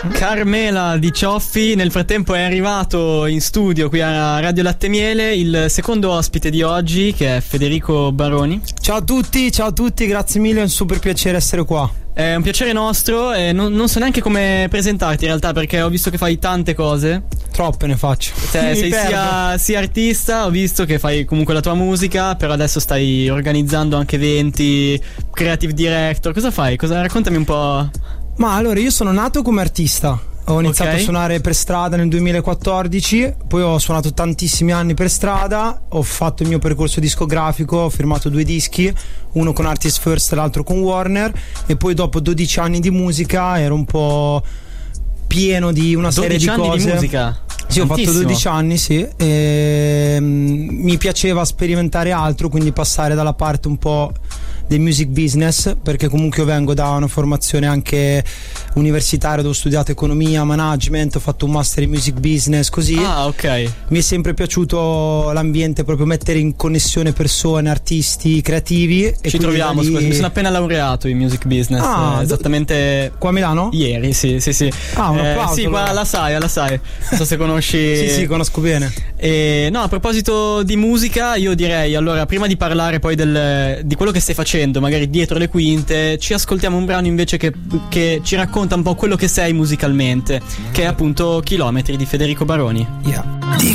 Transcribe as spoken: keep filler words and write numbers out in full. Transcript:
Carmela Di Cioffi. Nel frattempo è arrivato in studio qui a Radio Latte Miele il secondo ospite di oggi, che è Federico Baroni. Ciao a tutti, ciao a tutti, grazie mille, è un super piacere essere qua. È un piacere nostro e non, non so neanche come presentarti in realtà, perché ho visto che fai tante cose. Troppe ne faccio. Cioè, sei sia, sia artista, ho visto che fai comunque la tua musica, però adesso stai organizzando anche eventi, creative director. Cosa fai? Cosa, raccontami un po'. Ma allora, io sono nato come artista. Ho iniziato okay. a suonare per strada nel duemilaquattordici, poi ho suonato tantissimi anni per strada, ho fatto il mio percorso discografico, ho firmato due dischi, uno con Artist First e l'altro con Warner, e poi dopo dodici anni di musica ero un po' pieno di una serie di cose. dodici anni di musica? Sì, ho fatto dodici anni, sì, e mi piaceva sperimentare altro, quindi passare dalla parte un po' del music business, perché comunque io vengo da una formazione anche universitaria dove ho studiato economia, management, ho fatto un master in music business, così. Ah, ok. Mi è sempre piaciuto l'ambiente, proprio mettere in connessione persone, artisti, creativi. E ci troviamo, lì... scusa, mi sono appena laureato in music business. Ah, eh, esattamente qua a Milano? Ieri, sì, sì, sì. Ah, un applauso. Eh, sì, qua alla sai, alla sai. Non so se conosci. Sì, sì, conosco bene. E, no, a proposito di musica, io direi, allora, prima di parlare poi del, di quello che stai facendo, magari dietro le quinte, ci ascoltiamo un brano invece che, che ci racconta un po' quello che sei musicalmente, che è appunto Chilometri di Federico Baroni. Yeah.